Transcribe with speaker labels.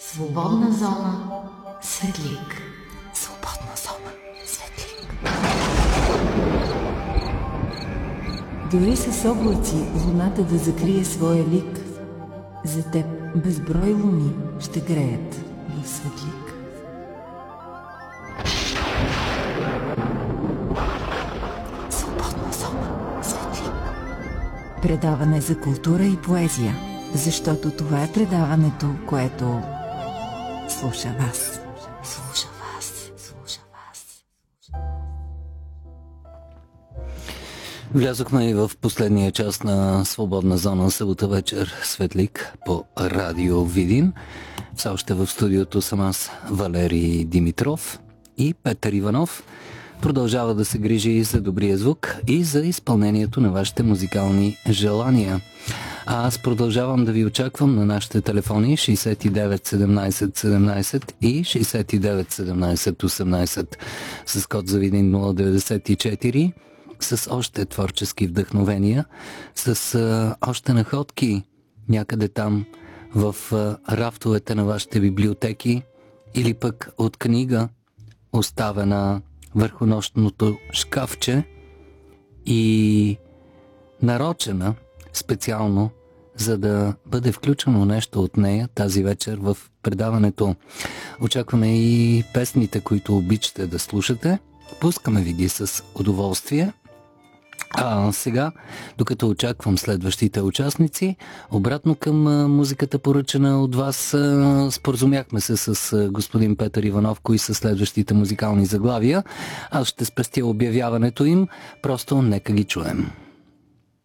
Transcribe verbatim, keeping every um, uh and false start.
Speaker 1: Свободна зона Светлик. Свободна зона Светлик.
Speaker 2: Дори с облаци луната да закрие своя лик, за теб безброй луни ще греят в Светлик.
Speaker 1: Свободна зона Светлик.
Speaker 2: Предаване за култура и поезия, защото това е предаването, което слуша вас.
Speaker 1: Слуша вас. Слуша вас.
Speaker 3: Влязохме и в последния част на Свободна зона, събота вечер, Светлик по Радио Видин. Все още в студиото съм аз, Валерий Димитров, и Петър Иванов продължава да се грижи и за добрия звук и за изпълнението на вашите музикални желания. А аз продължавам да ви очаквам на нашите телефони шейсет и девет седемнайсет седемнайсет и шейсет и девет седемнайсет осемнайсет с код за Видин нула деветдесет и четири, с още творчески вдъхновения, с а, още находки някъде там в а, рафтовете на вашите библиотеки или пък от книга, оставена върху нощното шкафче и нарочена специално, за да бъде включено нещо от нея тази вечер в предаването. Очакваме и песните, които обичате да слушате. Пускаме ви ги с удоволствие. А сега, докато очаквам следващите участници, обратно към музиката, поръчана от вас, споразумяхме се с господин Петър Иванов, кои са следващите музикални заглавия. Аз ще спестя обявяването им, просто нека ги чуем.